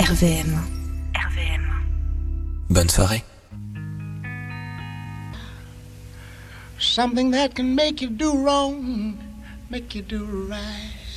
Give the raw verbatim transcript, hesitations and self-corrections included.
R V M. R V M. Bonne soirée. Something that can make you do wrong, make you do right.